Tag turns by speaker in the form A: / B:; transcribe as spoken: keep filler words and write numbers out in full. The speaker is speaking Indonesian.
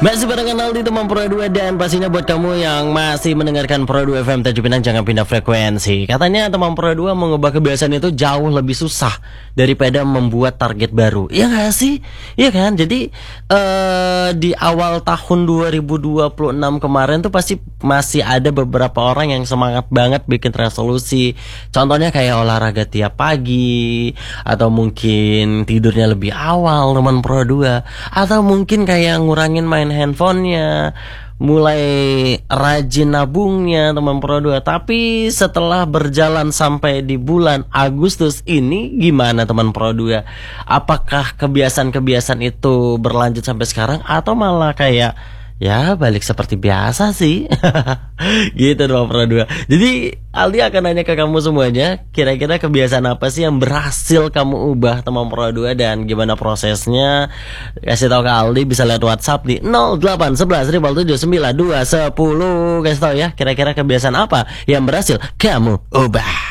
A: Masih barengan Aldi teman Pro dua, dan pastinya buat kamu yang masih mendengarkan Pro dua F M Tanjung Pinang, jangan pindah frekuensi. Katanya teman Pro dua mengubah kebiasaan itu jauh lebih susah daripada membuat target baru. Iya gak sih? Iya kan? Jadi eh, di awal tahun dua ribu dua puluh enam kemarin tuh pasti masih ada beberapa orang yang semangat banget bikin resolusi. Contohnya kayak olahraga tiap pagi, atau mungkin tidurnya lebih awal teman Pro dua, atau mungkin kayak ngurangin main handphonenya, mulai rajin nabungnya teman Pro dua. Tapi setelah berjalan sampai di bulan Agustus ini, gimana teman Pro dua? Apakah kebiasaan-kebiasaan itu berlanjut sampai sekarang, atau malah kayak ya balik seperti biasa sih? Gitu teman Pro dua. Jadi Aldi akan nanya ke kamu semuanya, kira-kira kebiasaan apa sih yang berhasil kamu ubah teman Pro dua, dan gimana prosesnya? Kasih tahu ke Aldi, bisa lihat WhatsApp di nol delapan satu satu tujuh sembilan dua satu nol. Kasih tahu ya, kira-kira kebiasaan apa yang berhasil kamu ubah.